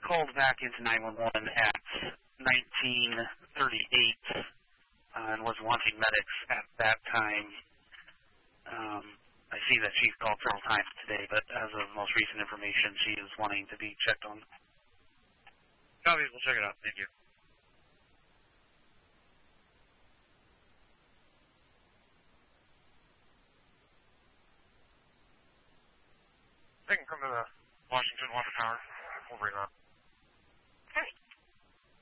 called back into 911 at 19:38 and was wanting medics at that time. I see that she's called several times today, but as of most recent information, she is wanting to be checked on. Copy, we'll check it out. Thank you. They can come to the Washington Water Tower. We'll bring on.